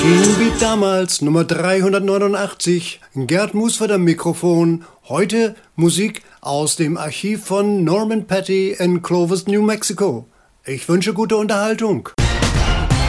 Teen Beat damals, Nummer 389, Gerd Musford am Mikrofon. Heute Musik aus dem Archiv von Norman Petty in Clovis, New Mexico. Ich wünsche gute Unterhaltung.